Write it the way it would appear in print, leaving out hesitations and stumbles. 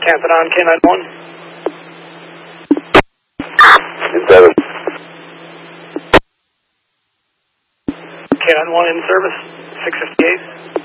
Camp it on, K91. In service. K91 in service, 658.